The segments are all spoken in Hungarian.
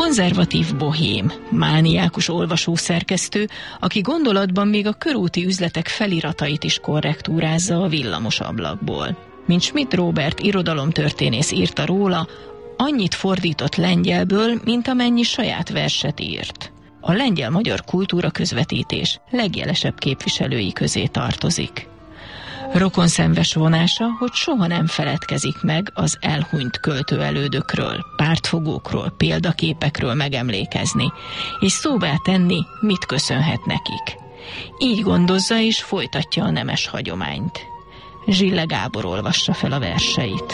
Konzervatív bohém, mániákus olvasószerkesztő, aki gondolatban még a körúti üzletek feliratait is korrektúrázza a villamos ablakból. Mint Schmidt Róbert irodalomtörténész írta róla, annyit fordított lengyelből, mint amennyi saját verset írt. A lengyel-magyar kultúra közvetítés legjelesebb képviselői közé tartozik. Rokonszenves vonása, hogy soha nem feledkezik meg az elhunyt költőelődökről, pártfogókról, példaképekről megemlékezni, és szóvá tenni, mit köszönhet nekik. Így gondozza és folytatja a nemes hagyományt. Zsille Gábor olvassa fel a verseit.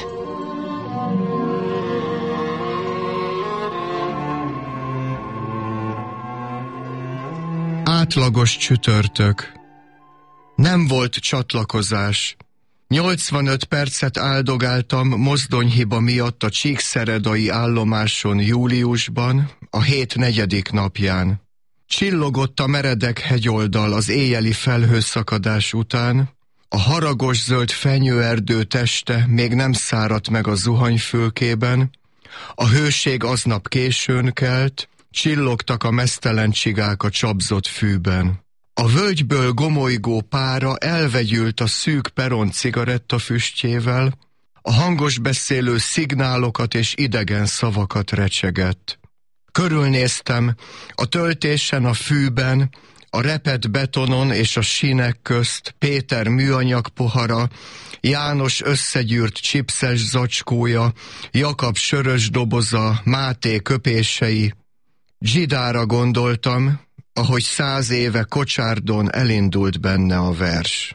Átlagos csütörtök. Nem volt csatlakozás. 85 percet áldogáltam mozdonyhiba miatt a Csíkszeredai állomáson júliusban, a hét 4. napján. Csillogott a meredek hegyoldal az éjjeli felhőszakadás után, a haragos zöld fenyőerdő teste még nem száradt meg a zuhanyfülkében, a hőség aznap későn kelt, csillogtak a meztelen csigák a csapzott fűben. A völgyből gomolygó pára elvegyült a szűk peron cigarettafüstjével, a hangos beszélő szignálokat és idegen szavakat recsegett. Körülnéztem, a töltésen, a fűben, a repett betonon és a sínek közt Péter műanyag pohara, János összegyűrt csipszes zacskója, Jakab sörös doboza, Máté köpései. Zsidára gondoltam, ahogy 100 éve kocsárdon elindult benne a vers.